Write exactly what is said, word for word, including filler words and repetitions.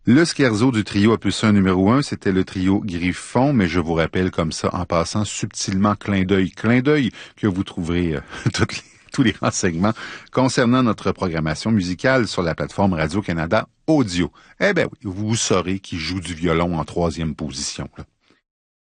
Le scherzo du trio opus un numéro un, c'était le trio Griffon, mais je vous rappelle comme ça, en passant subtilement, clin d'œil, clin d'œil, que vous trouverez euh, toutes les, tous les renseignements concernant notre programmation musicale sur la plateforme Radio-Canada Audio. Eh ben oui, vous saurez qui joue du violon en troisième position, là.